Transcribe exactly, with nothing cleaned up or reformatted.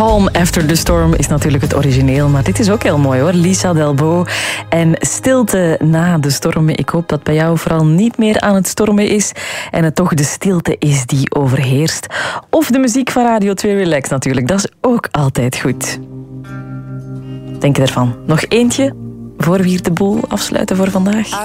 Calm After the Storm is natuurlijk het origineel, maar dit is ook heel mooi hoor. Lisa Delbo en Stilte na de storm. Ik hoop dat bij jou vooral niet meer aan het stormen is en het toch de stilte is die overheerst. Of de muziek van Radio twee Relax natuurlijk, dat is ook altijd goed. Denk je ervan? Nog eentje voor we hier de boel afsluiten voor vandaag?